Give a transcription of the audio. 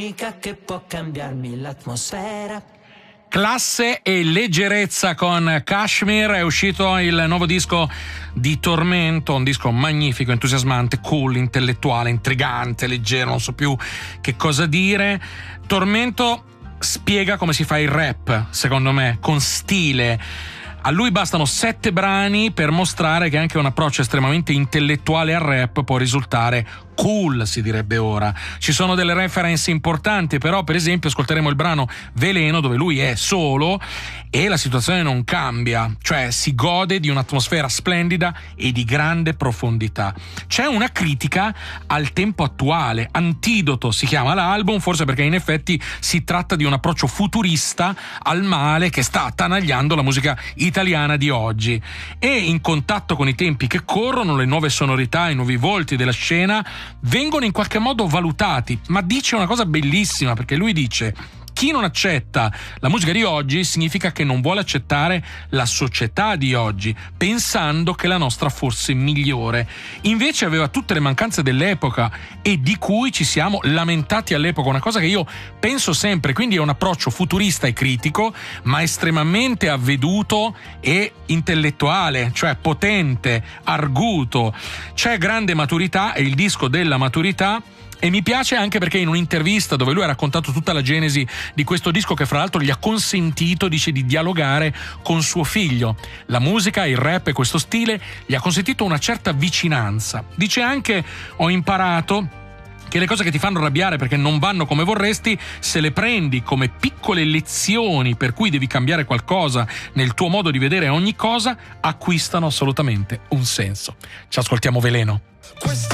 l'unica che può cambiarmi l'atmosfera. Classe e leggerezza con Kashmir. È uscito il nuovo disco di Tormento, un disco magnifico, entusiasmante, cool, intellettuale, intrigante, leggero, non so più che cosa dire. Tormento spiega come si fa il rap, secondo me, con stile. A lui bastano 7 brani per mostrare che anche un approccio estremamente intellettuale al rap può risultare cool, si direbbe ora. Ci sono delle reference importanti, però per esempio ascolteremo il brano Veleno, dove lui è solo e la situazione non cambia, cioè si gode di un'atmosfera splendida e di grande profondità. C'è una critica al tempo attuale, Antidoto si chiama l'album, forse perché in effetti si tratta di un approccio futurista al male che sta attanagliando la musica italiana di oggi, e in contatto con i tempi che corrono, le nuove sonorità, i nuovi volti della scena vengono in qualche modo valutati. Ma dice una cosa bellissima, perché lui dice: chi non accetta la musica di oggi significa che non vuole accettare la società di oggi, pensando che la nostra fosse migliore. Invece aveva tutte le mancanze dell'epoca e di cui ci siamo lamentati all'epoca, una cosa che io penso sempre. Quindi è un approccio futurista e critico, ma estremamente avveduto e intellettuale, cioè potente, arguto. C'è grande maturità, è il disco della maturità. E mi piace anche perché in un'intervista dove lui ha raccontato tutta la genesi di questo disco, che fra l'altro gli ha consentito, dice, di dialogare con suo figlio. La musica, il rap e questo stile gli ha consentito una certa vicinanza. Dice anche: ho imparato che le cose che ti fanno arrabbiare perché non vanno come vorresti, se le prendi come piccole lezioni per cui devi cambiare qualcosa nel tuo modo di vedere ogni cosa, acquistano assolutamente un senso. Ci ascoltiamo Veleno.